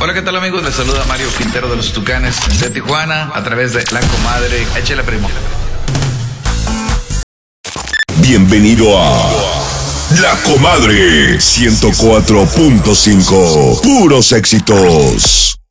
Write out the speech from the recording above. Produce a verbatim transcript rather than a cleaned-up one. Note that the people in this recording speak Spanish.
Hola, ¿qué tal, amigos? Les saluda Mario Quintero de los Tucanes de Tijuana a través de La Comadre. Échale, primo. Bienvenido a La Comadre ciento cuatro punto cinco. Puros éxitos.